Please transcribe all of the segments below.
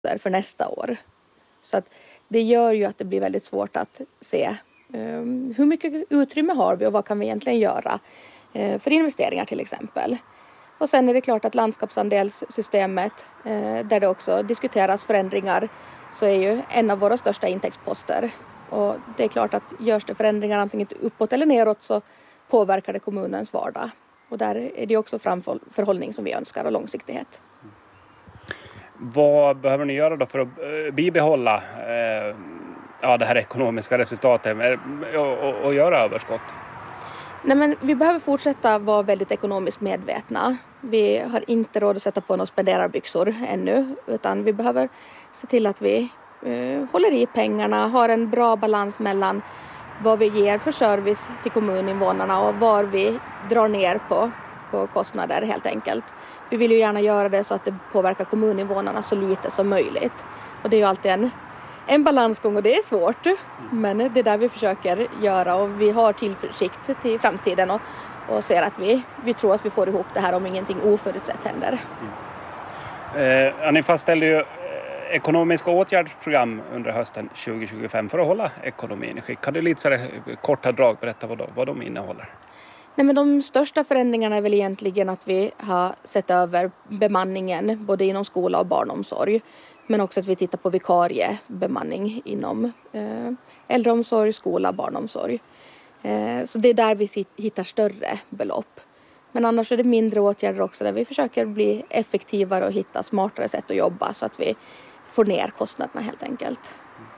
för nästa år. Så att det gör ju att det blir väldigt svårt att se hur mycket utrymme har vi och vad kan vi egentligen göra för investeringar till exempel. Och sen är det klart att landskapsandelssystemet där det också diskuteras förändringar så är ju en av våra största intäktsposter. Och det är klart att görs det förändringar antingen uppåt eller neråt så påverkar det kommunens vardag. Och där är det också framförhållning som vi önskar och långsiktighet. Vad behöver ni göra då för att bibehålla det här ekonomiska resultatet och göra överskott? Nej, men vi behöver fortsätta vara väldigt ekonomiskt medvetna. Vi har inte råd att sätta på några spenderarbyxor ännu utan vi behöver se till att vi håller i pengarna, har en bra balans mellan vad vi ger för service till kommuninvånarna och var vi drar ner på kostnader helt enkelt. Vi vill ju gärna göra det så att det påverkar kommuninvånarna så lite som möjligt. Och det är ju alltid en balansgång och det är svårt. Men det är där vi försöker göra och vi har tillförsikt till framtiden och ser att vi tror att vi får ihop det här om ingenting oförutsett händer. Ni fastställde ju ekonomiska åtgärdsprogram under hösten 2025 för att hålla ekonomin i skick. Kan du lite så korta drag berätta vad de innehåller? Nej, men de största förändringarna är väl egentligen att vi har sett över bemanningen både inom skola och barnomsorg. Men också att vi tittar på vikariebemanning inom äldreomsorg, skola, barnomsorg. Så det är där vi hittar större belopp. Men annars är det mindre åtgärder också där vi försöker bli effektivare och hitta smartare sätt att jobba så att vi får ner kostnaderna helt enkelt.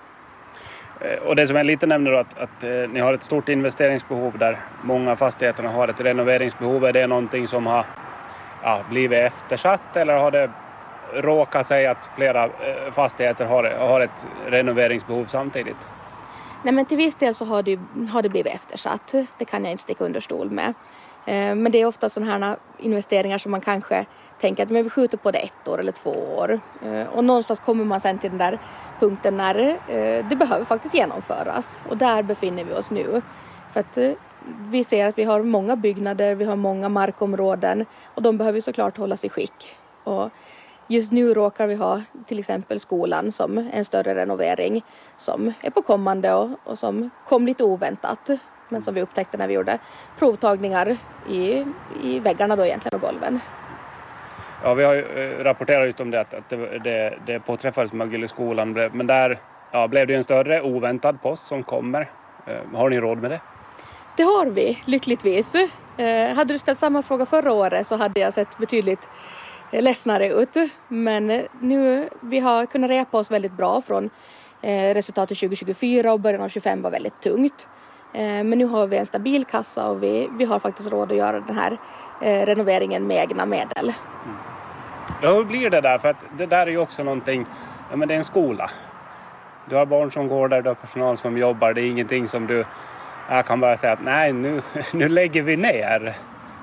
Och det som jag lite nämner då att ni har ett stort investeringsbehov där många fastigheterna har ett renoveringsbehov. Är det någonting som har blivit eftersatt eller har det råkat sig att flera fastigheter har ett renoveringsbehov samtidigt? Nej, men till viss del så har det blivit eftersatt. Det kan jag inte sticka under stol med. Men det är ofta sådana här investeringar som man kanske tänker att vi skjuter på det 1 år eller 2 år. Och någonstans kommer man sen till den där punkten när det behöver faktiskt genomföras. Och där befinner vi oss nu. För att vi ser att vi har många byggnader, vi har många markområden och de behöver såklart hållas i skick. Och just nu råkar vi ha till exempel skolan som en större renovering som är på kommande och som kom lite oväntat. Men som vi upptäckte när vi gjorde provtagningar i väggarna då egentligen och golven. Ja, vi har ju rapporterat just om det att det påträffades mögel i skolan. Men där blev det en större oväntad post som kommer. Har ni råd med det? Det har vi, lyckligtvis. Hade du ställt samma fråga förra året så hade jag sett betydligt ledsnare ut. Men nu vi har kunnat repa oss väldigt bra från resultatet 2024 och början av 2025 var väldigt tungt. Men nu har vi en stabil kassa och vi har faktiskt råd att göra den här renoveringen med egna medel. Ja, hur blir det där? För att det där är ju också någonting, men det är en skola. Du har barn som går där, du har personal som jobbar. Det är ingenting som jag kan bara säga att nej, nu lägger vi ner.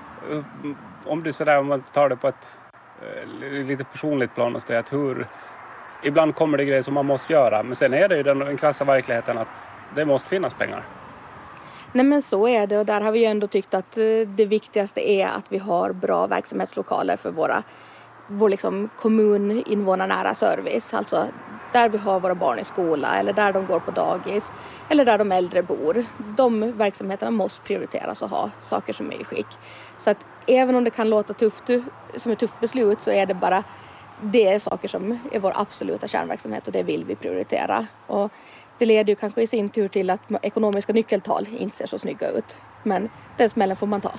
Om man tar det på ett lite personligt plan och säger att ibland kommer det grejer som man måste göra. Men sen är det ju den krassa verkligheten att det måste finnas pengar. Nej, men så är det och där har vi ju ändå tyckt att det viktigaste är att vi har bra verksamhetslokaler för vår liksom kommuninvånarnära service. Alltså där vi har våra barn i skola eller där de går på dagis eller där de äldre bor. De verksamheterna måste prioriteras och ha saker som är i skick. Så att även om det kan låta som ett tufft beslut så är det är saker som är vår absoluta kärnverksamhet och det vill vi prioritera. Och det leder ju kanske i sin tur till att ekonomiska nyckeltal inte ser så snygga ut. Men den smällen får man ta.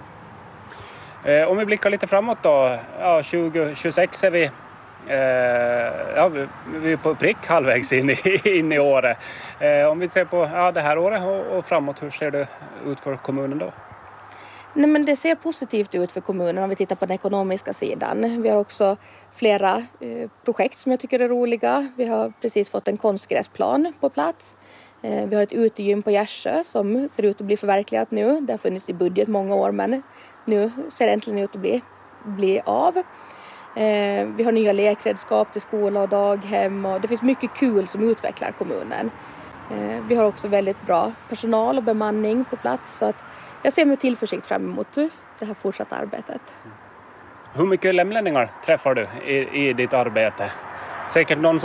Om vi blickar lite framåt då. 2026 är vi är på prick halvvägs in i året. Om vi ser på det här året och framåt, hur ser det ut för kommunen då? Nej, men det ser positivt ut för kommunen om vi tittar på den ekonomiska sidan. Vi har också flera projekt som jag tycker är roliga. Vi har precis fått en konstgräsplan på plats. Vi har ett utegym på Gärsö som ser ut att bli förverkligat nu. Det har funnits i budget många år men nu ser det äntligen ut att bli av. Vi har nya lekredskap till skola och daghem och det finns mycket kul som utvecklar kommunen. Vi har också väldigt bra personal och bemanning på plats så att jag ser med tillförsikt fram emot det här fortsatta arbetet. Hur mycket lämlänningar träffar du i ditt arbete? säkert någon